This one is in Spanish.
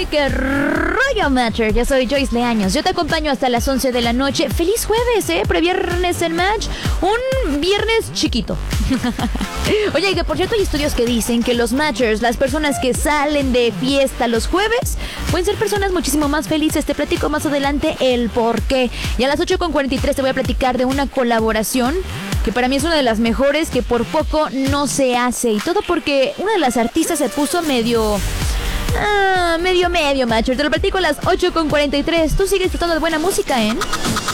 ¿Qué rollo, Matcher? Yo soy Joyce Leaños. Yo te acompaño hasta las 11 de la noche. ¡Feliz jueves, previernes en Match! Un viernes chiquito. Oye, que por cierto hay estudios que dicen que los Matchers, las personas que salen de fiesta los jueves, pueden ser personas muchísimo más felices. Te platico más adelante el por qué. Y a las 8:43 te voy a platicar de una colaboración que para mí es una de las mejores, que por poco no se hace. Y todo porque una de las artistas se puso medio, Matcher. Te lo platico a las 8:43. Tú sigues disfrutando de buena música, ¿eh?